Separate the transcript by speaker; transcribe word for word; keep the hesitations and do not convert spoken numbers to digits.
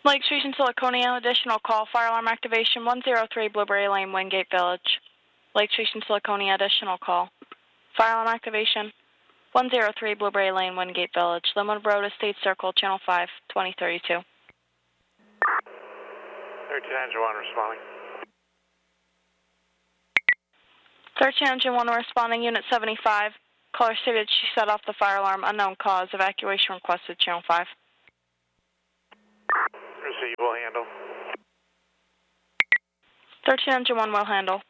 Speaker 1: Lake Station, Siliconia, additional call, fire alarm activation, one oh three Blueberry Lane, Wingate Village. Lake Station, Siliconia, additional call. Fire alarm activation, one oh three Blueberry Lane, Wingate Village. Linwood Road, Estate Circle, Channel five, twenty thirty-two.
Speaker 2: thirteen engine one responding.
Speaker 1: thirteen engine one responding, Unit seventy-five. Caller stated she set off the fire alarm, unknown cause, evacuation requested, Channel five.
Speaker 2: Receive, will handle.
Speaker 1: thirteen engine one will handle.